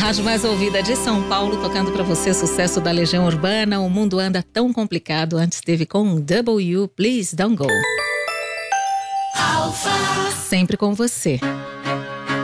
rádio mais ouvida de São Paulo, tocando pra você sucesso da Legião Urbana. O mundo anda tão complicado. Antes teve com W, Please Don't Go. Sempre com você.